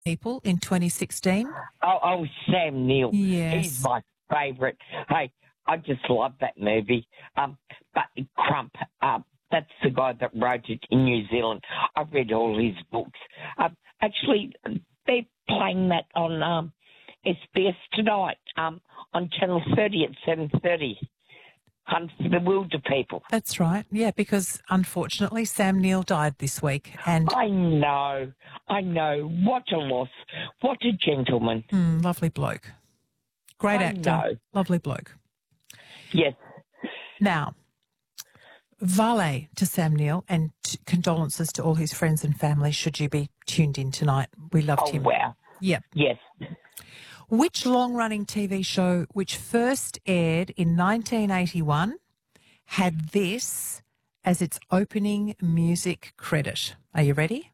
People in 2016. Oh, Sam Neill. Yes. He's my favourite. Hey, I just love that movie. But Crump, that's the guy that wrote it in New Zealand. I've read all his books. Actually, they're playing that on SBS tonight on Channel 30 at 7:30. Hunt for the Wilder People. That's right. Yeah, because unfortunately Sam Neill died this week. And I know. What a loss. What a gentleman. lovely bloke. Great actor. Know. Lovely bloke. Yes. Now, valet to Sam Neill and condolences to all his friends and family should you be tuned in tonight. We loved him. Oh, wow. Yep. Yes. Which long-running TV show which first aired in 1981 had this as its opening music credit? Are you ready?